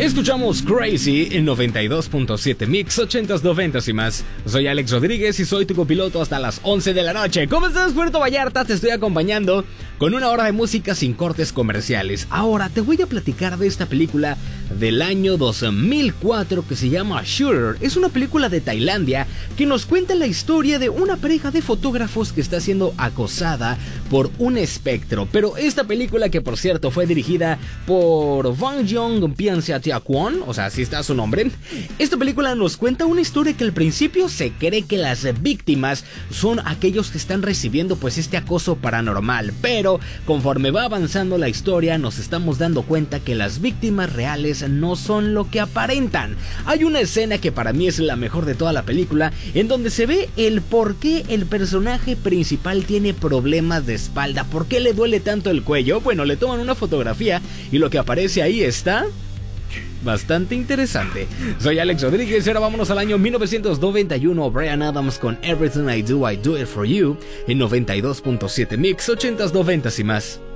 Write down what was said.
Escuchamos Crazy en 92.7 Mix, 80s, 90s y más. Soy Alex Rodríguez y soy tu copiloto hasta las 11 de la noche. ¿Cómo estás, Puerto Vallarta? Te estoy acompañando con una hora de música sin cortes comerciales. Ahora te voy a platicar de esta película del año 2004 que se llama Shooter. Es una película de Tailandia que nos cuenta la historia de una pareja de fotógrafos que está siendo acosada por un espectro. Pero esta película, que por cierto fue dirigida por Bong Joon-ho, o sea, así está su nombre. Esta película nos cuenta una historia que al principio se cree que las víctimas son aquellos que están recibiendo pues este acoso paranormal, pero conforme va avanzando la historia nos estamos dando cuenta que las víctimas reales no son lo que aparentan. Hay una escena que para mí es la mejor de toda la película, en donde se ve el por qué el personaje principal tiene problemas de espalda, por qué le duele tanto el cuello. Bueno, le toman una fotografía y lo que aparece ahí está bastante interesante. Soy Alex Rodríguez y ahora vámonos al año 1991. Bryan Adams con Everything I Do It For You en 92.7 Mix, 80s, 90s y más.